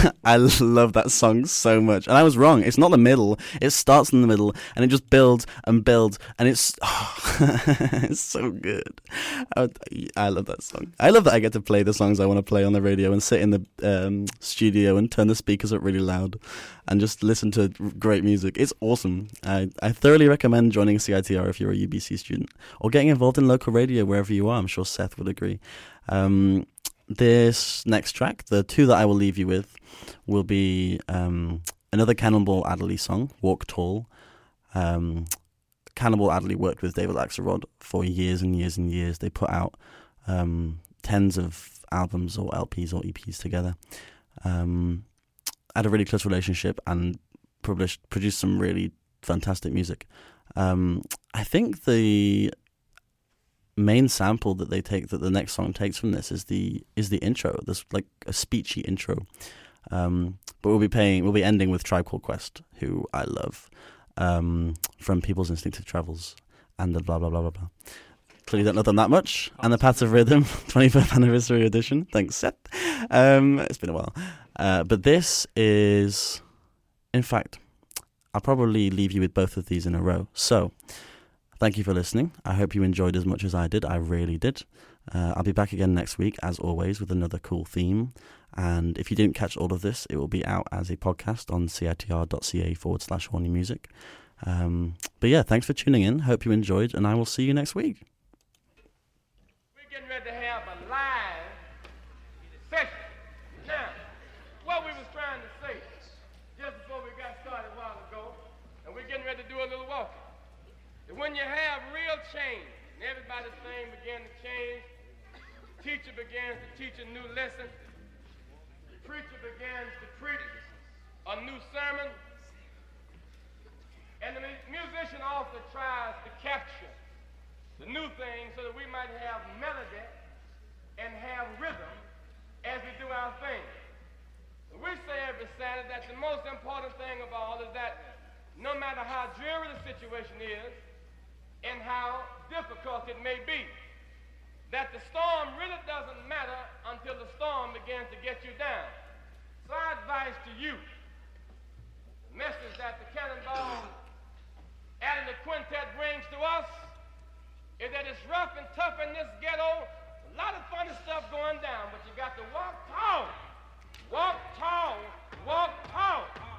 I love that song so much. And I was wrong. It's not the middle. It starts in the middle and it just builds and builds. And it's it's so good. I love that song. I love that I get to play the songs I want to play on the radio and sit in the studio and turn the speakers up really loud and just listen to great music. It's awesome. I thoroughly recommend joining CITR if you're a UBC student or getting involved in local radio wherever you are. I'm sure Seth would agree. This next track, the two that I will leave you with, will be another Cannonball Adderley song, Walk Tall. Cannonball Adderley worked with David Axelrod for years and years and years. They put out tens of albums or LPs or EPs together. Had a really close relationship and produced some really fantastic music. I think the main sample that they take, that the next song takes from this, is the intro. There's like a speechy intro. But we'll be ending with Tribe Called Quest, who I love, from People's Instinctive Travels and the blah blah blah blah blah. Clearly don't love them that much. And the Paths of Rhythm 25th anniversary edition. Thanks, Seth. It's been a while. But this is, in fact, I'll probably leave you with both of these in a row. So, thank you for listening. I hope you enjoyed as much as I did. I really did. I'll be back again next week, as always, with another cool theme. And if you didn't catch all of this, it will be out as a podcast on citr.ca/horny music. But yeah, thanks for tuning in. Hope you enjoyed, and I will see you next week. We're getting ready to have a live session. Now, what we was trying to say just before we got started a while ago, and we're getting ready to do a little walking. When you have real change, and everybody's thing began to change, the teacher begins to teach a new lesson, the preacher begins to preach a new sermon, and the musician also tries to capture the new thing so that we might have melody and have rhythm as we do our thing. We say every Saturday that the most important thing of all is that no matter how dreary the situation is, and how difficult it may be, that the storm really doesn't matter until the storm begins to get you down. So I advise to you, the message that the Cannonball Adderley Quintet brings to us is that it's rough and tough in this ghetto, a lot of funny stuff going down, but you got to walk tall, walk tall, walk tall.